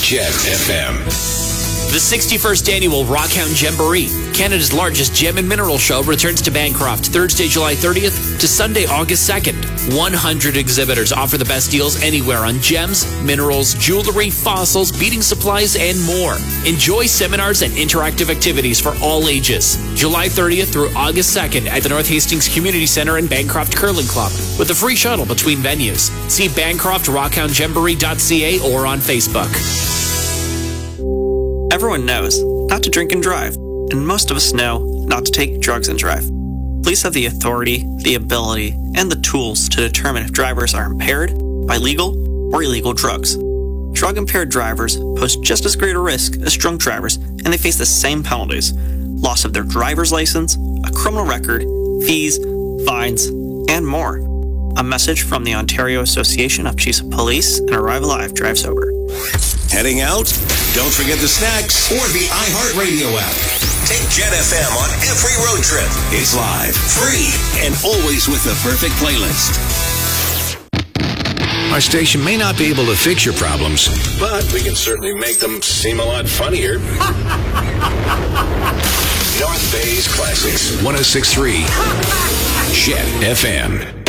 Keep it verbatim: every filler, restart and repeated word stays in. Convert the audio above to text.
Jet F M. The sixty-first Annual Rockhound Jamboree, Canada's largest gem and mineral show, returns to Bancroft Thursday, July thirtieth to Sunday, August second. one hundred exhibitors offer the best deals anywhere on gems, minerals, jewelry, fossils, beading supplies, and more. Enjoy seminars and interactive activities for all ages. July thirtieth through August second at the North Hastings Community Centre and Bancroft Curling Club with a free shuttle between venues. See bancroft rockhound jamboree dot c a or on Facebook. Everyone knows not to drink and drive, and most of us know not to take drugs and drive. Police have the authority, the ability, and the tools to determine if drivers are impaired by legal or illegal drugs. Drug-impaired drivers pose just as great a risk as drunk drivers, and they face the same penalties: loss of their driver's license, a criminal record, fees, fines, and more. A message from the Ontario Association of Chiefs of Police and Arrive Alive Drive Sober. Heading out? Don't forget the snacks or the iHeartRadio app. Take Jet F M on every road trip. It's live, free, and always with the perfect playlist. Our station may not be able to fix your problems, but we can certainly make them seem a lot funnier. North Bay's Classics, one oh six point three Jet F M.